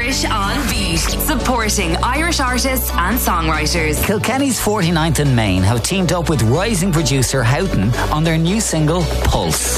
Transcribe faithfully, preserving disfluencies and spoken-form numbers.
Irish on Beat, supporting Irish artists and songwriters. Kilkenny's forty-ninth and Main have teamed up with rising producer Houghton on their new single, Pulse.